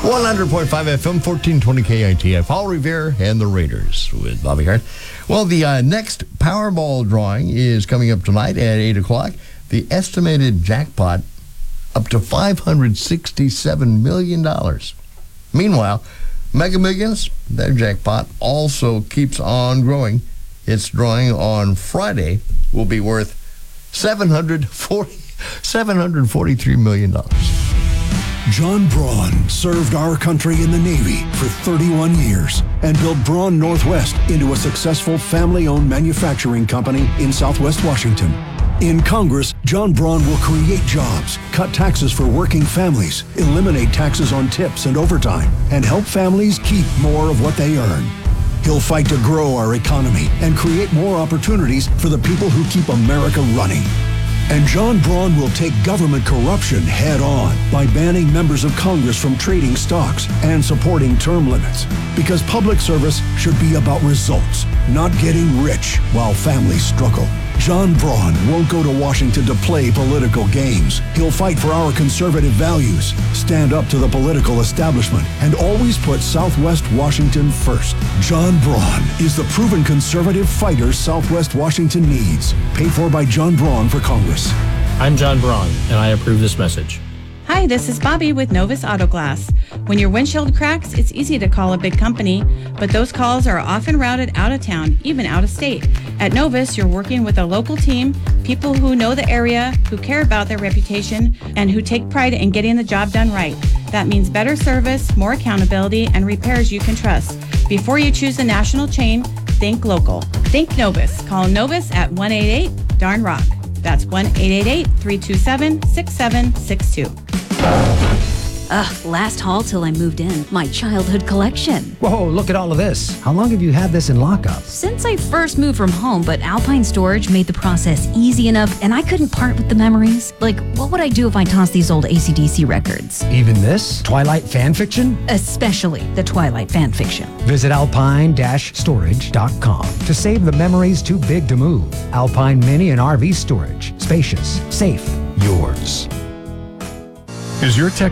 100.5 FM, 1420 KITF. Paul Revere and the Raiders with Bobby Hart. Well, the next Powerball drawing is coming up tonight at 8 o'clock. The estimated jackpot up to $567 million. Meanwhile, Mega Millions, their jackpot, also keeps on growing. Its drawing on Friday will be worth $743 million. John Braun served our country in the Navy for 31 years and built Braun Northwest into a successful family-owned manufacturing company in Southwest Washington. In Congress, John Braun will create jobs, cut taxes for working families, eliminate taxes on tips and overtime, and help families keep more of what they earn. He'll fight to grow our economy and create more opportunities for the people who keep America running. And John Braun will take government corruption head on by banning members of Congress from trading stocks and supporting term limits. Because public service should be about results, not getting rich while families struggle. John Braun won't go to Washington to play political games. He'll fight for our conservative values, stand up to the political establishment, and always put Southwest Washington first. John Braun is the proven conservative fighter Southwest Washington needs. Paid for by John Braun for Congress. I'm John Braun, and I approve this message. Hi, this is Bobby with Novus Auto Glass. When your windshield cracks, it's easy to call a big company, but those calls are often routed out of town, even out of state. At Novus, you're working with a local team, people who know the area, who care about their reputation, and who take pride in getting the job done right. That means better service, more accountability, and repairs you can trust. Before you choose a national chain, think local. Think Novus. Call Novus at 188-DARN-ROCK. That's 1-888-327-6762. Last haul till I moved in. My childhood collection. Whoa, look at all of this. How long have you had this in lockup? Since I first moved from home, but Alpine Storage made the process easy enough, and I couldn't part with the memories. Like, what would I do if I tossed these old AC/DC records? Even this? Twilight fan fiction? Especially the Twilight fan fiction. Visit alpine-storage.com to save the memories too big to move. Alpine Mini and RV Storage. Spacious, safe, yours. Is your tech